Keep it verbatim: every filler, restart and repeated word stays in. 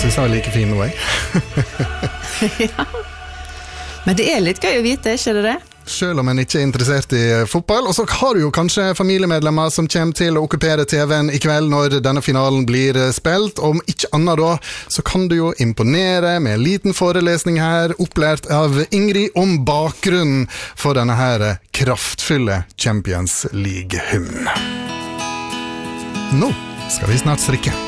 synes jeg var like fin nå, jeg. Ja. Men det er litt gøy å vite, ikke det det? Selv om en ikke er interessert i fotball. Og så har du jo kanskje familiemedlemmer som kommer til å okkupere T V-en i kveld når denne finalen blir spilt. Om ikke annet da, så kan du jo imponere med en liten forelesning her, opplært av Ingrid om bakgrunnen for denne her kraftfulle Champions League-hymnen. Nå skal vi snart strikke.